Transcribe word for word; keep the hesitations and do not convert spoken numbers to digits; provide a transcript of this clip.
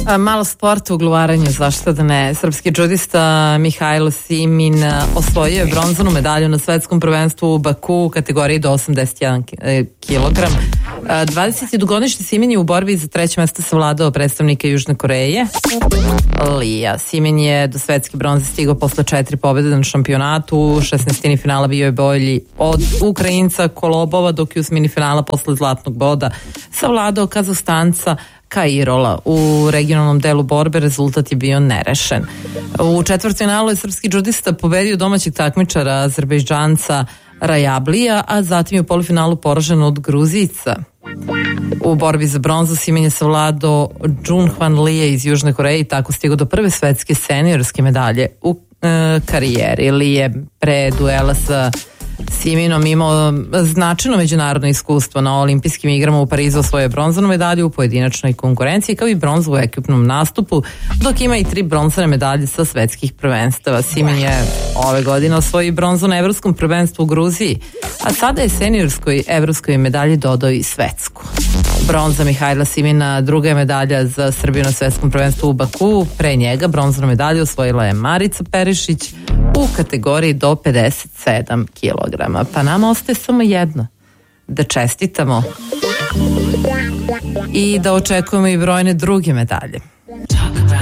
Malo sporta u gluvaranju, zašto da ne. Srpski džudista Mihajlo Simin osvojio je bronzanu medalju na svetskom prvenstvu u Baku u kategoriji do osamdeset jedan kilogram. dvadesetjedvogodišnji Simin je u borbi za treće mesto savladao predstavnika Južne Koreje, Lija. Simin je do svetske bronze stigao posle četiri pobjede na šampionatu. U šesnaestini finala bio je bolji od Ukrajinca Kolobova, dok je u osmini finala posle zlatnog boda savladao Kazahstanca Kairola. U regionalnom delu borbe rezultat je bio nerešen. U četvrtfinalu je srpski džudista pobedio domaćeg takmičara Azerbejdžanca Rajablija, a zatim je u polufinalu poražen od Gruzijica. U borbi za bronzu Simin je savladao Junhwan Lia iz Južne Koreje i tako stigao do prve svetske seniorske medalje u e, karijeri. Li je pre duela sa Siminom imao značajno međunarodno iskustvo. Na olimpijskim igrama u Parizu osvojio bronzanu medalju u pojedinačnoj konkurenciji, kao i bronzu u ekipnom nastupu, dok ima i tri bronzane medalje sa svetskih prvenstava. Simin je ove godine osvojio bronzu na evropskom prvenstvu u Gruziji, a sada je seniorskoj evropskoj medalji dodao i svetsku. Bronza Mihajla Simina druga je medalja za Srbiju na svetskom prvenstvu u Baku. Pre njega bronzanu medalju osvojila je Marica Perišić u kategoriji do pedeset sedam kilograma. Pa nama ostaje samo jedno, da čestitamo i da očekujemo i brojne druge medalje.